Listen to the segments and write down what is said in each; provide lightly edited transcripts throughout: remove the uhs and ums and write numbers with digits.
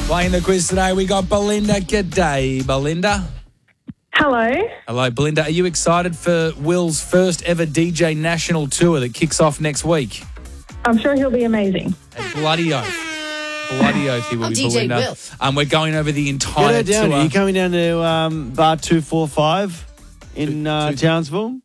Playing the quiz today, we got Belinda. G'day, Belinda. Hello. Hello, Belinda. Are you excited for Will's first ever DJ national tour that kicks off next week? I'm sure he'll be amazing. A bloody oath. Bloody oath he will be, DJ Belinda. Will. We're going over the Get entire her down. tour. Are you coming down to bar 245 in Townsville?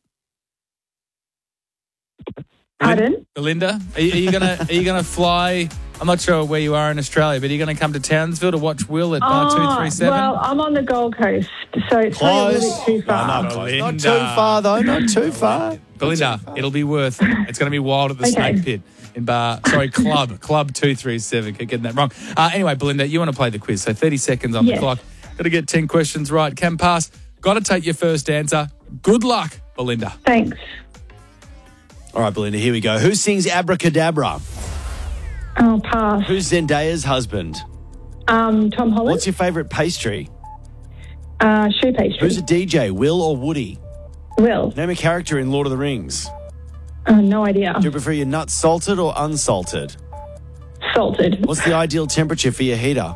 Pardon? Belinda, are you gonna fly? I'm not sure where you are in Australia, but are you going to come to Townsville to watch Will at bar 237? Well, I'm on the Gold Coast, so it's probably a little bit too far. Not too far, though. Not too far. Belinda, it'll be worth it. It's going to be wild at the Snake Pit in Club 237. Keep getting that wrong. Anyway, Belinda, you want to play the quiz, so 30 seconds on the clock. Got to get 10 questions right. Can pass. Got to take your first answer. Good luck, Belinda. Thanks. All right, Belinda, here we go. Who sings Abracadabra? I'll pass. Who's Zendaya's husband? Tom Holland. What's your favourite pastry? Shoe pastry. Who's a DJ, Will or Woody? Will. Name a character in Lord of the Rings. No idea. Do you prefer your nuts salted or unsalted? Salted. What's the ideal temperature for your heater?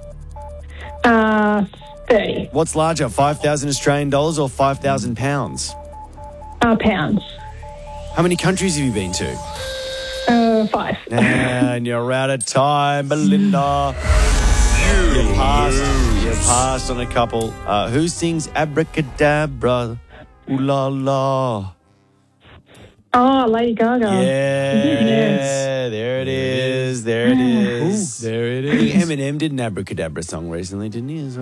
30 What's larger, 5,000 Australian dollars or 5,000 pounds? pounds. How many countries have you been to? 5. And you're out of time, Belinda. You passed on a couple. Who sings Abracadabra? Ooh la la. Oh, Lady Gaga. Yeah, there it is. There it is. There it I think is. Eminem did an Abracadabra song recently, didn't he?